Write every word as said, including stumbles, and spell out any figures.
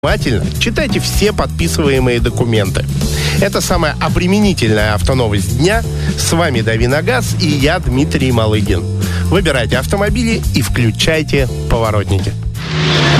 Внимательно читайте все подписываемые документы. Это самая обременительная автоновость дня. С вами Дави на газ и я, Дмитрий Малыгин. Выбирайте автомобили и включайте поворотники.